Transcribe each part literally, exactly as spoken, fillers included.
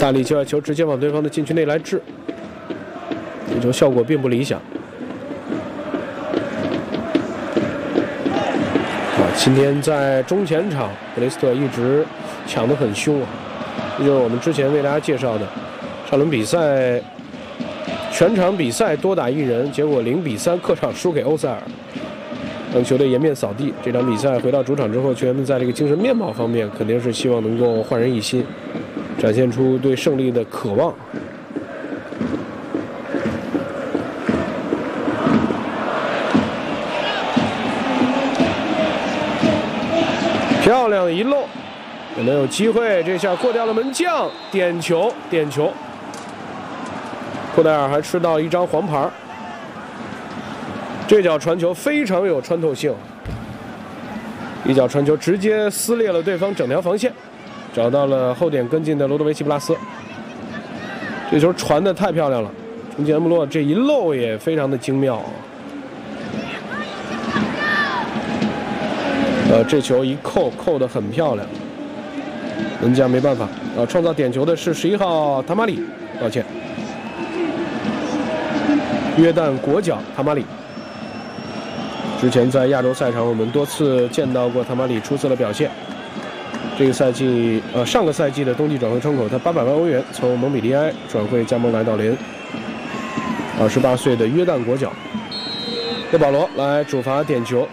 大力接外球直接往对方的禁区内来掷，这球效果并不理想。啊，今天在中前场，布雷斯特一直抢得很凶啊，这就是我们之前为大家介绍的上轮比赛，全场比赛多打一人，结果零比三客场输给欧塞尔。 让球队颜面扫地。这场比赛回到主场之后，球员们在这个精神面貌方面肯定是希望能够焕然一新，展现出对胜利的渴望。漂亮一漏，有没有机会？这下过掉了门将，点球，点球。库代尔还吃到一张黄牌。 这脚传球非常有穿透性，一脚传球直接撕裂了对方整条防线，找到了后点跟进的罗德维奇·布拉斯。这球传的太漂亮了，中间穆洛这一漏也非常的精妙。呃，这球一扣扣得很漂亮，门将没办法。啊，创造点球的是十一号塔马里，抱歉，约旦国脚塔马里。 之前在亚洲赛场，我们多次见到过塔马里出色的表现。这个赛季，呃，上个赛季的冬季转会窗口，他八百万欧元从蒙彼利埃转会加盟来到雷恩。二十八岁的约旦国脚，勒保罗来主罚点球，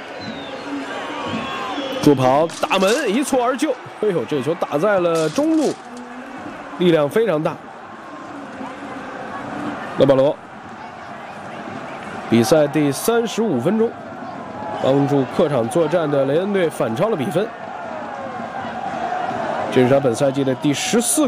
助跑打门一蹴而就。哎呦，这球打在了中路，力量非常大。勒保罗。 比赛第三十五分钟，帮助客场作战的雷恩队反超了比分。这是他本赛季的第十四。